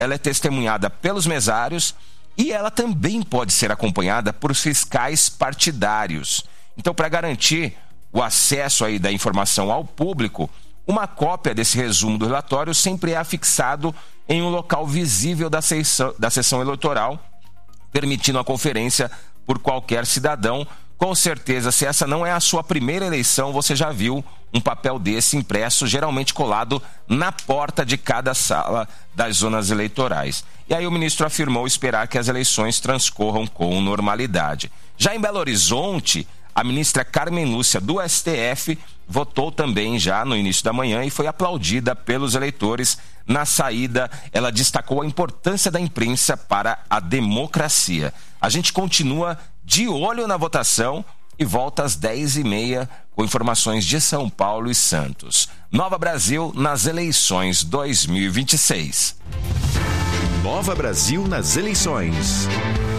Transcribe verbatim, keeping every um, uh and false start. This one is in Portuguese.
ela é testemunhada pelos mesários e ela também pode ser acompanhada por fiscais partidários. Então, para garantir o acesso aí da informação ao público, uma cópia desse resumo do relatório sempre é afixado em um local visível da sessão, da sessão eleitoral, permitindo a conferência por qualquer cidadão. Com certeza, se essa não é a sua primeira eleição, você já viu um papel desse impresso, geralmente colado na porta de cada sala das zonas eleitorais. E aí o ministro afirmou esperar que as eleições transcorram com normalidade. Já em Belo Horizonte, a ministra Carmen Lúcia, do S T F, votou também já no início da manhã e foi aplaudida pelos eleitores. Na saída, ela destacou a importância da imprensa para a democracia. A gente continua de olho na votação e volta às dez e meia com informações de São Paulo e Santos. Nova Brasil nas eleições dois mil e vinte e seis. Nova Brasil nas eleições.